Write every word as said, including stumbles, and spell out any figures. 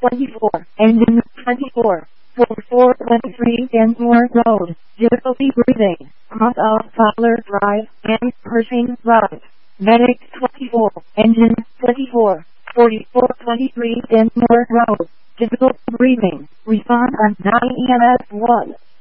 twenty-four, engine twenty-four, forty-four twenty-three Densmore Road, difficulty breathing, Mount of Fowler Drive, and Pershing Drive. Medic twenty-four, engine twenty-four, forty-four twenty-three Densmore Road, difficult breathing, respond on nine E M S one.